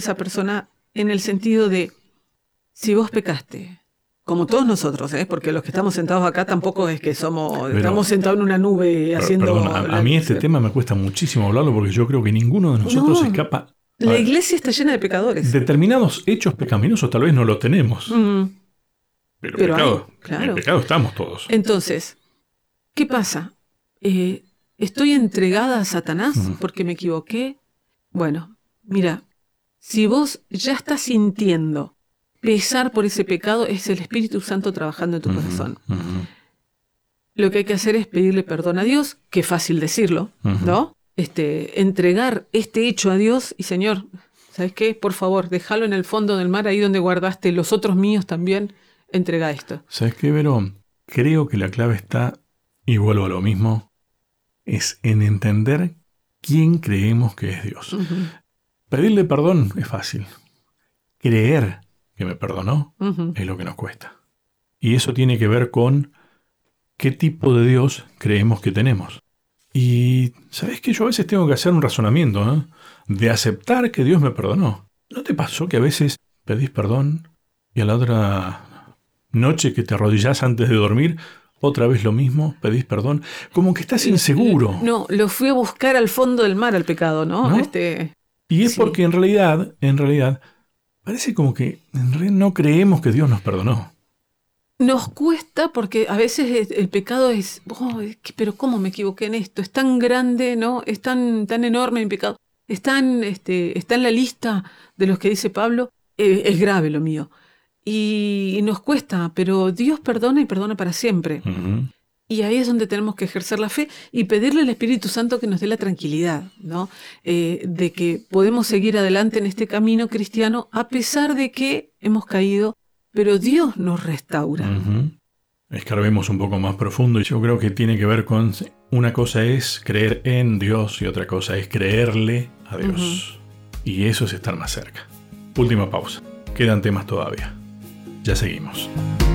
esa persona en el sentido de, si vos pecaste, como todos nosotros, porque los que estamos sentados acá tampoco es que estamos sentados en una nube haciendo... Perdón, a mí este tema me cuesta muchísimo hablarlo porque yo creo que ninguno de nosotros escapa... La iglesia está llena de pecadores. Determinados hechos pecaminosos tal vez no lo tenemos. Pero pecado, claro. En pecado estamos todos. Entonces, ¿qué pasa? ¿Estoy entregada a Satanás porque me equivoqué? Bueno, mira, si vos ya estás sintiendo pesar por ese pecado, es el Espíritu Santo trabajando en tu corazón. Lo que hay que hacer es pedirle perdón a Dios, que es fácil decirlo, ¿no? Entregar este hecho a Dios y, Señor, ¿sabes qué? Por favor, déjalo en el fondo del mar, ahí donde guardaste los otros míos también, entrega esto. ¿Sabes qué, Vero? Creo que la clave está, y vuelvo a lo mismo, es en entender quién creemos que es Dios. Pedirle perdón es fácil. Creer que me perdonó es lo que nos cuesta. Y eso tiene que ver con qué tipo de Dios creemos que tenemos. Y ¿sabes qué? Yo a veces tengo que hacer un razonamiento, de aceptar que Dios me perdonó. ¿No te pasó que a veces pedís perdón y a la otra noche que te arrodillás antes de dormir, otra vez lo mismo, pedís perdón? Como que estás inseguro. No, lo fui a buscar al fondo del mar al pecado, ¿no? Y es porque en realidad, parece como que en realidad no creemos que Dios nos perdonó. Nos cuesta porque a veces el pecado es, pero ¿cómo me equivoqué en esto? Es tan grande, ¿no? Es tan enorme mi pecado. Está en la lista de los que dice Pablo. Es grave lo mío. Y nos cuesta, pero Dios perdona y perdona para siempre. Y ahí es donde tenemos que ejercer la fe y pedirle al Espíritu Santo que nos dé la tranquilidad, ¿no? De que podemos seguir adelante en este camino cristiano a pesar de que hemos caído, pero Dios nos restaura. Escarbemos un poco más profundo y yo creo que tiene que ver con, una cosa es creer en Dios y otra cosa es creerle a Dios. Y eso es estar más cerca. Última pausa. Quedan temas todavía. Ya seguimos.